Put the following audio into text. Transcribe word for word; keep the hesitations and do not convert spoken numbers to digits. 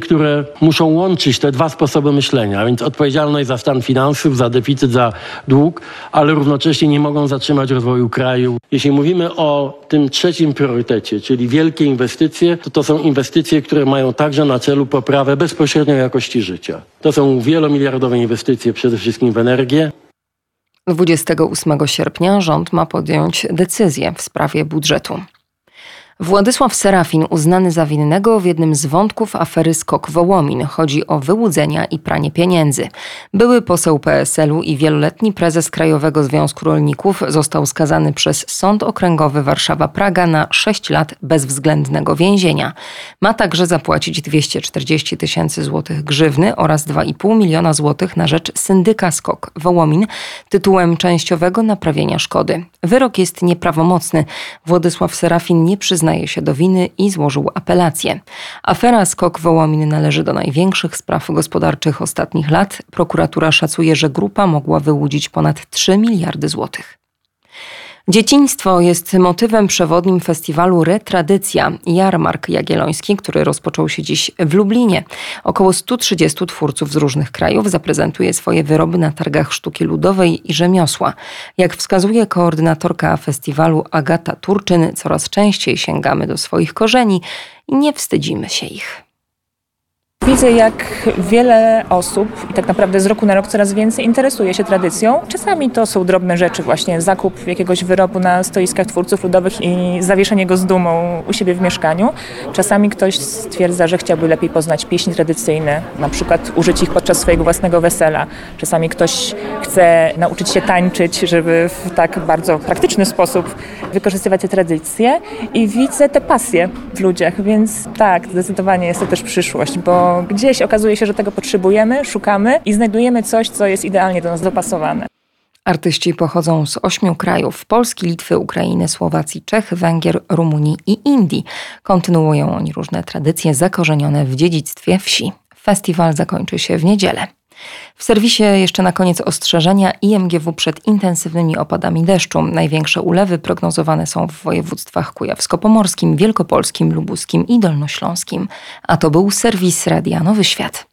które muszą łączyć te dwa sposoby myślenia, a więc odpowiedzialność za stan finansów, za deficyt, za dług, ale równocześnie nie mogą zatrzymać rozwoju kraju. Jeśli mówimy o tym trzecim priorytecie, czyli wielkie inwestycje, to to są inwestycje, które mają także na celu poprawę bezpośrednio jakości życia. To są wielomiliardowe inwestycje przede wszystkim w energię. dwudziestego ósmego sierpnia rząd ma podjąć decyzję w sprawie budżetu. Władysław Serafin uznany za winnego w jednym z wątków afery Skok Wołomin. Chodzi o wyłudzenia i pranie pieniędzy. Były poseł P S L u i wieloletni prezes Krajowego Związku Rolników został skazany przez Sąd Okręgowy Warszawa-Praga na sześć lat bezwzględnego więzienia. Ma także zapłacić dwieście czterdzieści tysięcy złotych grzywny oraz dwa i pół miliona złotych na rzecz syndyka Skok Wołomin tytułem częściowego naprawienia szkody. Wyrok jest nieprawomocny. Władysław Serafin nie przyznaje się do winy i złożył apelację. Afera Skok Wołomin należy do największych spraw gospodarczych ostatnich lat. Prokuratura szacuje, że grupa mogła wyłudzić ponad trzy miliardy złotych. Dzieciństwo jest motywem przewodnim festiwalu Retradycja. Jarmark Jagielloński, który rozpoczął się dziś w Lublinie. Około stu trzydziestu twórców z różnych krajów zaprezentuje swoje wyroby na targach sztuki ludowej i rzemiosła. Jak wskazuje koordynatorka festiwalu Agata Turczyn, coraz częściej sięgamy do swoich korzeni i nie wstydzimy się ich. Widzę, jak wiele osób i tak naprawdę z roku na rok coraz więcej interesuje się tradycją. Czasami to są drobne rzeczy, właśnie zakup jakiegoś wyrobu na stoiskach twórców ludowych i zawieszenie go z dumą u siebie w mieszkaniu. Czasami ktoś stwierdza, że chciałby lepiej poznać pieśni tradycyjne, na przykład użyć ich podczas swojego własnego wesela. Czasami ktoś chce nauczyć się tańczyć, żeby w tak bardzo praktyczny sposób wykorzystywać te tradycje i widzę te pasje w ludziach, więc tak, zdecydowanie jest to też przyszłość, bo gdzieś okazuje się, że tego potrzebujemy, szukamy i znajdujemy coś, co jest idealnie do nas dopasowane. Artyści pochodzą z ośmiu krajów: Polski, Litwy, Ukrainy, Słowacji, Czech, Węgier, Rumunii i Indii. Kontynuują oni różne tradycje zakorzenione w dziedzictwie wsi. Festiwal zakończy się w niedzielę. W serwisie jeszcze na koniec ostrzeżenia I M G W przed intensywnymi opadami deszczu. Największe ulewy prognozowane są w województwach kujawsko-pomorskim, wielkopolskim, lubuskim i dolnośląskim. A to był serwis Radia Nowy Świat.